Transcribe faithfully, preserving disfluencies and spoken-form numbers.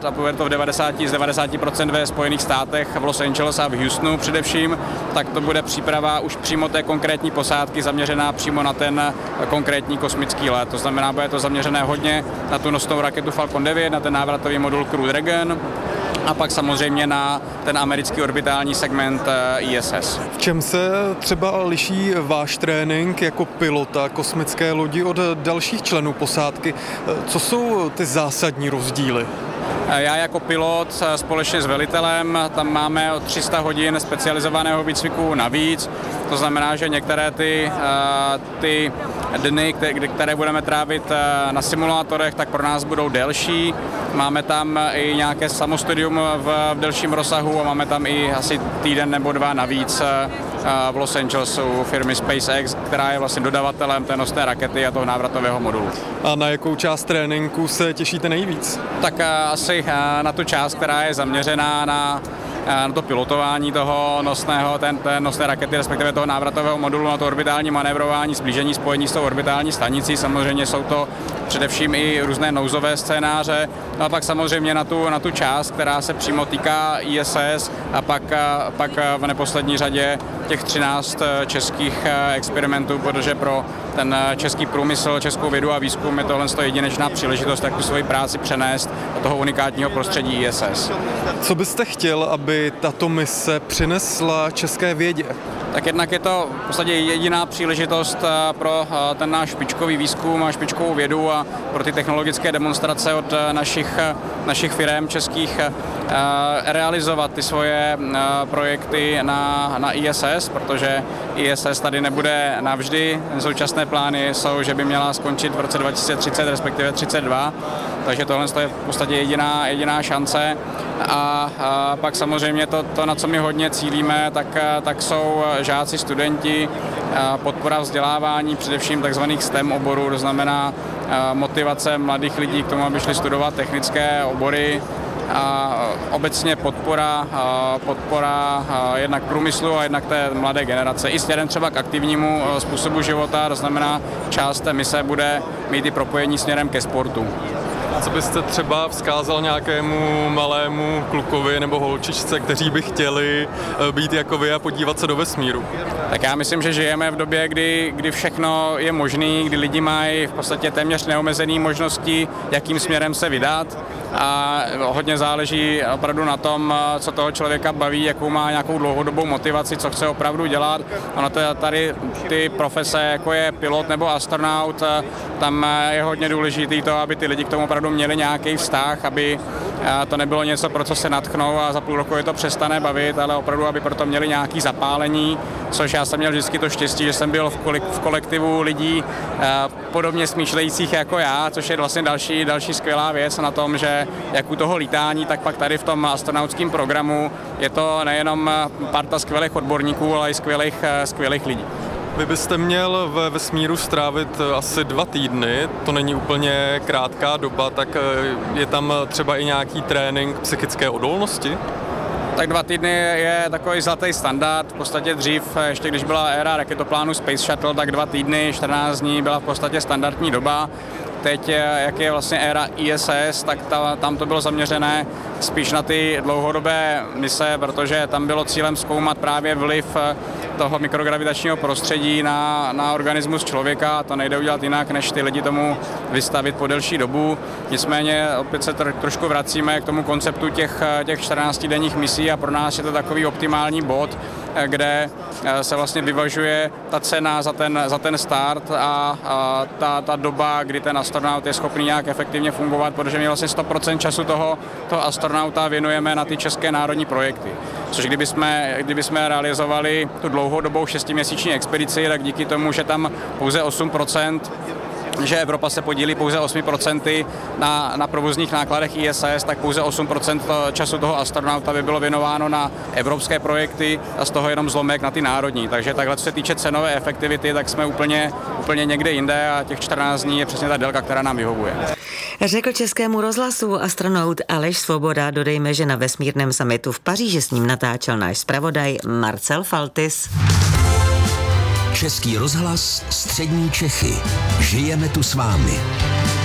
a bude to v devadesát z devadesáti procent ve Spojených státech, v Los Angeles a v Houstonu především, tak to bude příprava už přímo té konkrétní posádky zaměřená přímo na ten konkrétní kosmický let. To znamená, bude to zaměřené hodně na tu nosnou raketu Falcon devět, na ten návratový modul Crew Dragon a pak samozřejmě na ten americký orbitální segment I S S. V čem se třeba liší váš trénink jako pilota kosmické lodi od dalších členů posádky? Co jsou ty zásadní rozdíly? Já jako pilot společně s velitelem, tam máme o tři sta hodin specializovaného výcviku navíc. To znamená, že některé ty, ty dny, které budeme trávit na simulátorech, tak pro nás budou delší. Máme tam i nějaké samostudium v, v delším rozsahu a máme tam i asi týden nebo dva navíc v Los Angeles u firmy SpaceX, která je vlastně dodavatelem té nosné rakety a toho návratového modulu. A na jakou část tréninku se těšíte nejvíc? Tak asi na tu část, která je zaměřená na na to pilotování toho nosného, ten, ten nosné rakety, respektive toho návratového modulu, na to orbitální manévrování, sblížení spojení s tou orbitální stanicí. Samozřejmě jsou to především i různé nouzové scénáře. No a pak samozřejmě na tu, na tu část, která se přímo týká I S S a pak, pak v neposlední řadě těch třináct českých experimentů, protože pro ten český průmysl, českou vědu a výzkum je tohle jedinečná příležitost, jak tu svoji práci přenést do toho unikátního prostředí I S S. Co byste chtěl, aby tato mise přinesla české vědě? Tak jednak je to v podstatě jediná příležitost pro ten náš špičkový výzkum a špičkovou vědu a pro ty technologické demonstrace od našich, našich firem českých realizovat ty svoje projekty na, na I S S, protože I S S tady nebude navždy. Současné plány jsou, že by měla skončit v roce dva tisíce třicet, respektive třicet dva, takže tohle je v podstatě jediná, jediná šance. A, a pak samozřejmě to, to, na co my hodně cílíme, tak, tak jsou žáci, studenti, podpora vzdělávání, především takzvaných STEM oborů, to znamená motivace mladých lidí k tomu, aby šli studovat technické obory, a obecně podpora, podpora jednak průmyslu a jednak té mladé generace. I směrem třeba k aktivnímu způsobu života, to znamená, část té mise bude mít i propojení směrem ke sportu. Co byste třeba vzkázal nějakému malému klukovi nebo holčičce, kteří by chtěli být jako vy a podívat se do vesmíru? Tak já myslím, že žijeme v době, kdy, kdy všechno je možné, kdy lidi mají v podstatě téměř neomezené možnosti, jakým směrem se vydat. A hodně záleží opravdu na tom, co toho člověka baví, jakou má nějakou dlouhodobou motivaci, co chce opravdu dělat. Ono to tady ty profese, jako je pilot nebo astronaut, tam je hodně důležité to, aby ty lidi k tomu opravdu měli nějaký vztah, aby to nebylo něco, pro co se natchnou a za půl roku je to přestane bavit, ale opravdu, aby proto měli nějaké zapálení, což já jsem měl vždycky to štěstí, že jsem byl v kolektivu lidí podobně smýšlejících jako já, což je vlastně další, další skvělá věc na tom, že jak u toho lítání, tak pak tady v tom astronautském programu je to nejenom parta skvělých odborníků, ale i skvělých, skvělých lidí. Vy byste měl ve vesmíru strávit asi dva týdny, to není úplně krátká doba, tak je tam třeba i nějaký trénink psychické odolnosti? Tak dva týdny je takový zlatý standard. V podstatě dřív, ještě když byla éra raketoplánu Space Shuttle, tak dva týdny, čtrnáct dní byla v podstatě standardní doba. Teď, jak je vlastně éra I S S, tak ta, tam to bylo zaměřené spíš na ty dlouhodobé mise, protože tam bylo cílem zkoumat právě vliv toho mikrogravitačního prostředí na, na organismus člověka. To nejde udělat jinak, než ty lidi tomu vystavit po delší dobu. Nicméně opět se tr- trošku vracíme k tomu konceptu těch, těch čtrnáctidenních misí a pro nás je to takový optimální bod, kde se vlastně vyvažuje ta cena za ten, za ten start a, a ta, ta doba, kdy ten astronaut je schopný nějak efektivně fungovat, protože my vlastně sto procent času toho, toho astronauta věnujeme na ty české národní projekty. Což kdyby jsme, kdyby jsme realizovali tu dlouhodobou šestiměsíční expedici, tak díky tomu, že tam pouze osm procent že Evropa se podílí pouze osm procent na, na provozních nákladech I S S, tak pouze osm procent času toho astronauta by bylo věnováno na evropské projekty a z toho jenom zlomek na ty národní. Takže takhle, co se týče cenové efektivity, tak jsme úplně, úplně někde jinde a těch čtrnáct dní je přesně ta délka, která nám vyhovuje. Řekl Českému rozhlasu astronaut Aleš Svoboda. Dodejme, že na vesmírném summitu v Paříži s ním natáčel náš zpravodaj Marcel Faltis. Český rozhlas, střední Čechy. Žijeme tu s vámi.